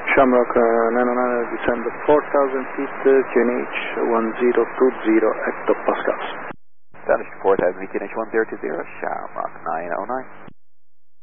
Shamrock 909, descend 4,000 feet, QNH 1020 hectopascals. Established 4,000 feet, QNH 1020, Shamrock 909.